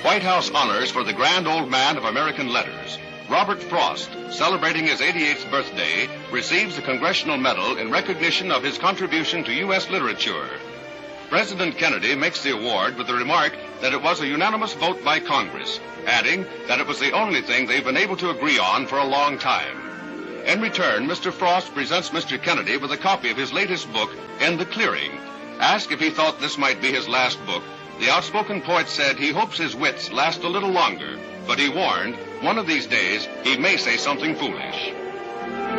White House honors for the grand old man of American letters. Robert Frost, celebrating his 88th birthday, receives the Congressional Medal in recognition of his contribution to U.S. literature. President Kennedy makes the award with the remark that it was a unanimous vote by Congress, adding that it was the only thing they've been able to agree on for a long time. In return, Mr. Frost presents Mr. Kennedy with a copy of his latest book, In the Clearing. Asked if he thought this might be his last book, the outspoken poet said he hopes his wits last a little longer, but he warned, one of these days, he may say something foolish.